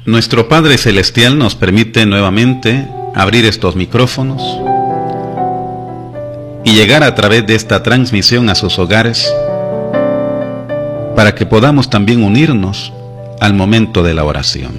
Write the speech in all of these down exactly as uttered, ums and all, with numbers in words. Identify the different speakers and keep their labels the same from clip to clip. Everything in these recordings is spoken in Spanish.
Speaker 1: Nuestro Padre Celestial nos permite nuevamente abrir estos micrófonos y llegar a través de esta transmisión a sus hogares para que podamos también unirnos al momento de la oración.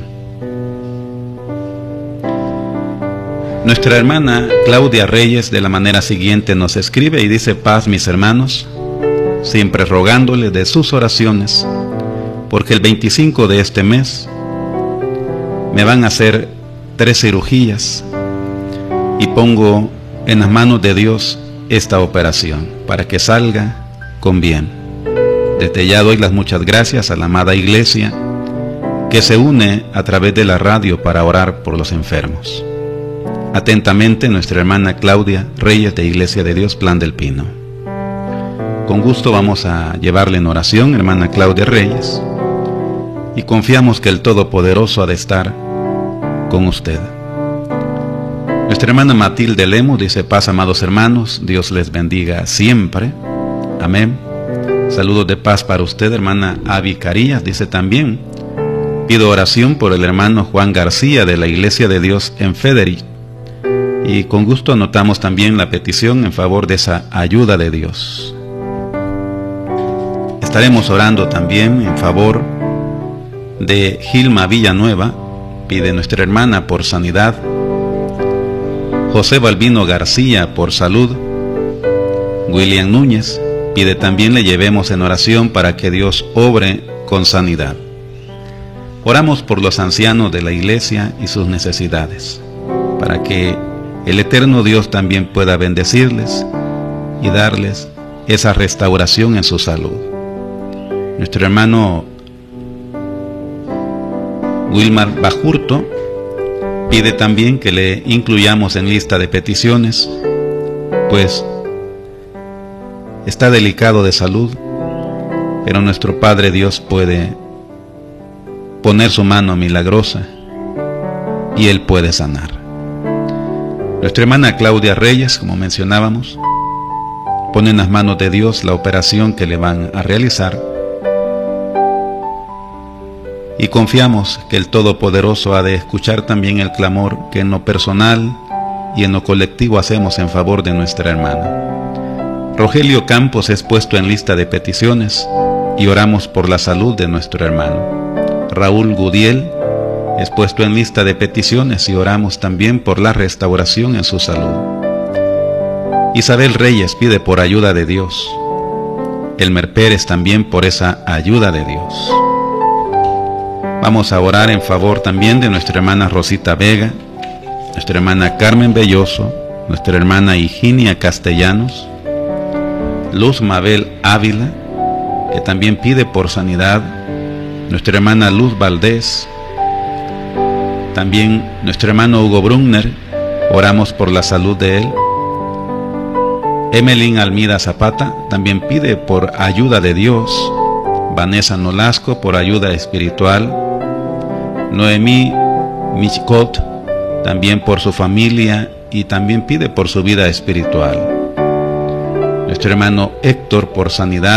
Speaker 1: Nuestra hermana Claudia Reyes de la manera siguiente nos escribe y dice: paz, mis hermanos, siempre rogándole de sus oraciones, porque el veinticinco de este mes me van a hacer tres cirugías y pongo en las manos de Dios esta operación para que salga con bien. Desde ya doy las muchas gracias a la amada iglesia que se une a través de la radio para orar por los enfermos. Atentamente, nuestra hermana Claudia Reyes de Iglesia de Dios Plan del Pino. Con gusto vamos a llevarle en oración, hermana Claudia Reyes, y confiamos que el Todopoderoso ha de estar con usted. Nuestra hermana Matilde Lemos dice: paz, amados hermanos, Dios les bendiga siempre. Amén. Saludos de paz para usted, hermana Avi Carillas. Dice también: pido oración por el hermano Juan García de la Iglesia de Dios en Federic. Y con gusto anotamos también la petición en favor de esa ayuda de Dios. Estaremos orando también en favor de Gilma Villanueva, pide nuestra hermana por sanidad. José Balbino García por salud. William Núñez pide también le llevemos en oración para que Dios obre con sanidad. Oramos por los ancianos de la iglesia y sus necesidades, para que el eterno Dios también pueda bendecirles y darles esa restauración en su salud. Nuestro hermano Wilmar Bajurto pide también que le incluyamos en lista de peticiones, pues está delicado de salud, pero nuestro Padre Dios puede poner su mano milagrosa y Él puede sanar. Nuestra hermana Claudia Reyes, como mencionábamos, pone en las manos de Dios la operación que le van a realizar y confiamos que el Todopoderoso ha de escuchar también el clamor que en lo personal y en lo colectivo hacemos en favor de nuestra hermana. Rogelio Campos es puesto en lista de peticiones y oramos por la salud de nuestro hermano. Raúl Gudiel es puesto en lista de peticiones y oramos también por la restauración en su salud. Isabel Reyes pide por ayuda de Dios. Elmer Pérez también por esa ayuda de Dios. Vamos a orar en favor también de nuestra hermana Rosita Vega, nuestra hermana Carmen Belloso, nuestra hermana Higinia Castellanos, Luz Mabel Ávila, que también pide por sanidad, nuestra hermana Luz Valdés, también nuestro hermano Hugo Brunner, oramos por la salud de él. Emelín Almida Zapata también pide por ayuda de Dios. Vanessa Nolasco por ayuda espiritual. Noemí Michcot también por su familia y también pide por su vida espiritual. Nuestro hermano Héctor por sanidad.